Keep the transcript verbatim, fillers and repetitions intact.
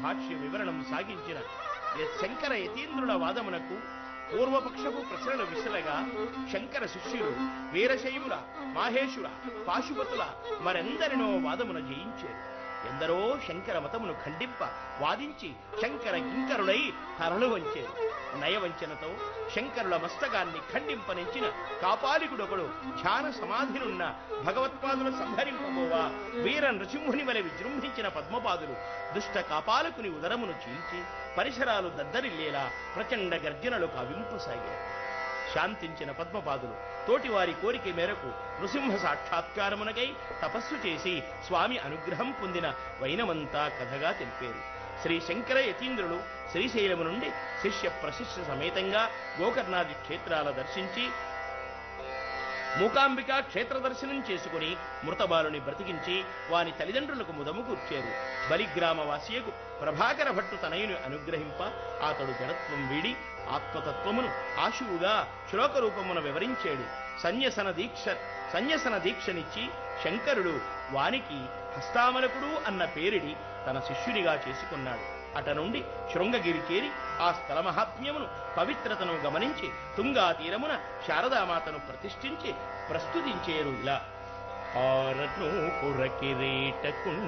భాష్య వివరణం సాగించిన శంకర యతీంద్రుల వాదమునకు పూర్వపక్షపు ప్రశ్నలు విసలగా శంకర శిష్యులు వీరశైవుల మాహేశుల పాశుపతుల మరెందరినో వాదమున జయించారు. ఎందరో శంకర మతమును ఖండింప వాదించి శంకర కింకరులై తరలు వంచారు. నయవంచనతో శంకరుల మస్తకాన్ని ఖండింపనించిన కాపాలికుడొకడు ధ్యాన సమాధినున్న భగవత్పాదులు సంహరింపబోవా వీర నృసింహుని వలె విజృంభించిన పద్మపాదులు దుష్ట కాపాలకుని ఉదరమును చీల్చి పరిసరాలు దద్దరిల్లేలా ప్రచండ గర్జనలు కావింపసాగారు. శాంతించిన పద్మపాదులు తోటివారి కోరిక మేరకు నృసింహ సాక్షాత్కారమునకై తపస్సు చేసి స్వామి అనుగ్రహం పొందిన వైనమంతా కథగా తెలిపారు. శ్రీ శంకర యతీంద్రులు శ్రీశైలము నుండి శిష్య ప్రశిష్య సమేతంగా గోకర్ణాది క్షేత్రాల దర్శించి మూకాంబిక క్షేత్ర దర్శనం చేసుకుని మృతబాలుని బ్రతికించి వాని తల్లిదండ్రులకు ముదము కూర్చారు. బలిగ్రామ వాసియకు ప్రభాకర భట్టు తనయుని అనుగ్రహింప అతడు జడత్వం వీడి ఆత్మతత్వమును ఆశువుగా శ్లోక రూపమున వివరించాడు. సన్యసన దీక్ష సన్యసన దీక్షనిచ్చి శంకరుడు వానికి హస్తామలకుడు అన్న పేరిడి తన శిష్యునిగా చేసుకున్నాడు. అట నుండి శృంగగిరి చేరి ఆ స్థల మహాత్మ్యమును పవిత్రతను గమనించి తుంగా తీరమున శారదామాతను ప్రతిష్ఠించి ప్రస్తుతించేరు ఇలా.